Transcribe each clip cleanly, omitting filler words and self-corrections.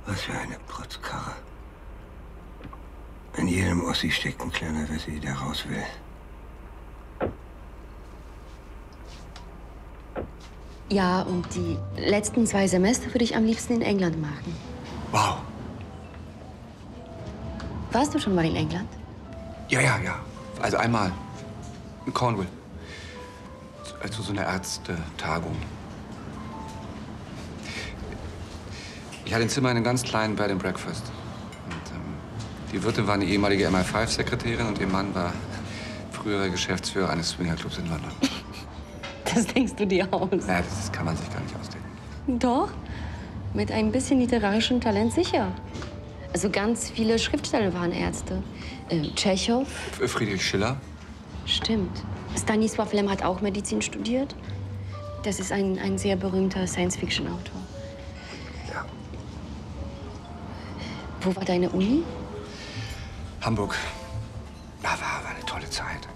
Was für eine Protzkarre. In jedem Ossi steckt ein kleiner Wessi, der raus will. Ja, und die letzten 2 Semester würde ich am liebsten in England machen. Wow. Warst du schon mal in England? Ja. Also einmal in Cornwall. Also so eine Ärztetagung. Ich hatte ein Zimmer in einem ganz kleinen Bed and Breakfast. Und, die Wirtin war eine ehemalige MI5-Sekretärin und ihr Mann war früherer Geschäftsführer eines Swingerclubs in London. Das denkst du dir aus? Naja, das kann man sich gar nicht ausdenken. Doch, mit ein bisschen literarischem Talent sicher. Also ganz viele Schriftsteller waren Ärzte. Tschechow. Friedrich Schiller. Stimmt. Stanisław Lem hat auch Medizin studiert. Das ist ein sehr berühmter Science-Fiction-Autor. Ja. Wo war deine Uni? Hamburg. Ja, war eine tolle Zeit.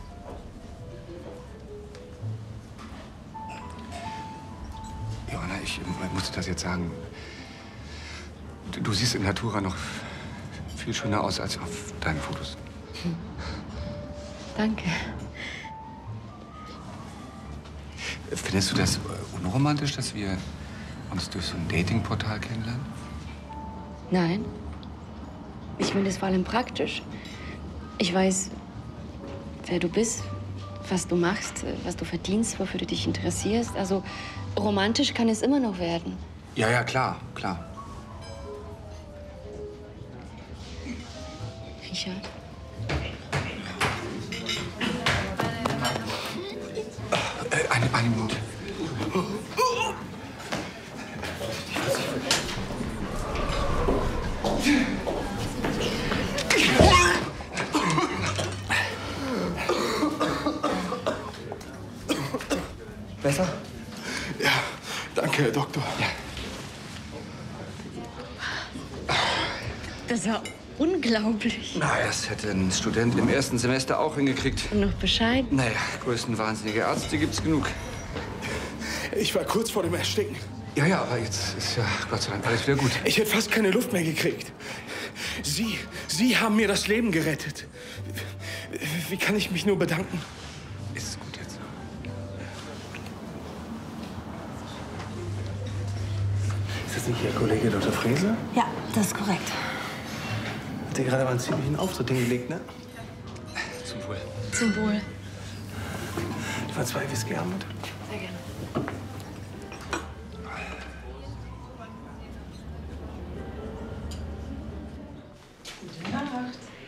Johanna, ich muss dir das jetzt sagen. Du siehst in Natura noch viel schöner aus als auf deinen Fotos. Danke. Findest du das unromantisch, dass wir uns durch so ein Datingportal kennenlernen? Nein. Ich finde es vor allem praktisch. Ich weiß, wer du bist, was du machst, was du verdienst, wofür du dich interessierst. Also romantisch kann es immer noch werden. Ja, klar. Richard? Eine Minute. Besser? Ja, danke, Herr Doktor. Ja. Das war unglaublich. Na, das hätte ein Student im ersten Semester auch hingekriegt. Und noch Bescheid? Naja, größtenwahnsinnige Ärzte gibt's genug. Ich war kurz vor dem Ersticken. Ja, aber jetzt ist ja Gott sei Dank alles wieder gut. Ich hätte fast keine Luft mehr gekriegt. Sie haben mir das Leben gerettet. Wie kann ich mich nur bedanken? Ist gut jetzt. Ist das nicht Ihr Kollege Dr. Frese? Ja, das ist korrekt. Hat dir gerade mal einen ziemlichen Auftritt hingelegt, ne? Zum Wohl. Zum Wohl. Du war 2 Whisky haben, bitte. Sehr gerne. Gute Nacht.